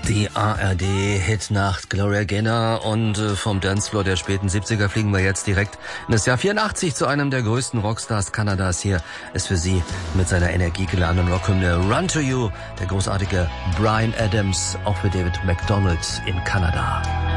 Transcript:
Die ARD-Hitnacht Gloria Gaynor und vom Dancefloor der späten 70er fliegen wir jetzt direkt in das Jahr 84 zu einem der größten Rockstars Kanadas. Hier ist für Sie mit seiner energiegeladenen Rockhymne Run to You der großartige Bryan Adams, auch für David MacDonald in Kanada.